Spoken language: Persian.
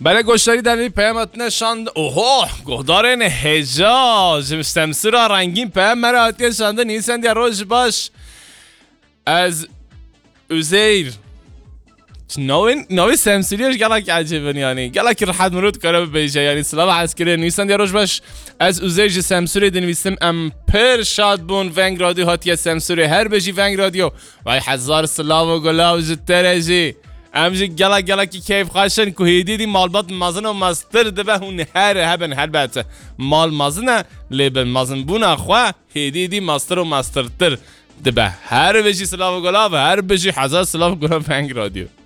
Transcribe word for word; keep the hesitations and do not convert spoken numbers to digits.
بله گوشتاری در پیامت نشاند. اوه گهدارین هجاج سمسورا رنگین پیام مرا آتی شانده نیسند یا روش باش از اوزیر نوین نوی سمسوریش گلک عجیبه یعنی گلک راحت مرود کاره بیشه یعنی سلام عسکری نیستند یا روش باش از اوزیر سمسوری دنویسم امپر شاد بون ونگ رادیو هاتی سمسوری هر بجی ونگ رادیو وای هزار سلام و گلاو جتره جی امجی گلا گلا کی کیف خاشن که هیدی مالبات مازن و ماستر دبه هون هر هبن هر بات مال مازنه لیبن مازن بونا خوا هیدی ماستر و ماستر تر دبه هر بجی سلام و گلا و هر بجی هزار سلام و گلا ونگ رادیو